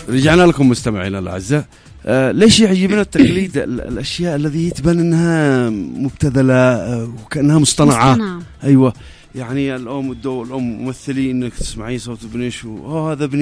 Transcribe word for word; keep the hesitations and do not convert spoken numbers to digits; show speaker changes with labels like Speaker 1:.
Speaker 1: رجعنا لكم مستمعينا الأعزاء. آه ليش يعجبنا التقليد؟ الأشياء الذي تبان أنها مبتذلة آه وكأنها مصطنعة. مصطنع. أيوة، يعني الأم والدو الأم ممثلين إنك تسمعين صوت ابنش وهذا ابني